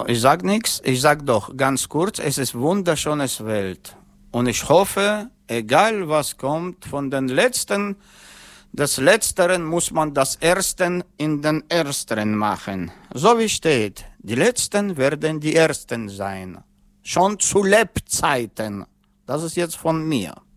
ich sag nichts, ich sag doch ganz kurz, es ist wunderschönes Welt. Und ich hoffe, egal was kommt, von den Letzten, des Letzteren muss man das Ersten in den Ersteren machen. So wie steht, die Letzten werden die Ersten sein. Schon zu Lebzeiten. Das ist jetzt von mir.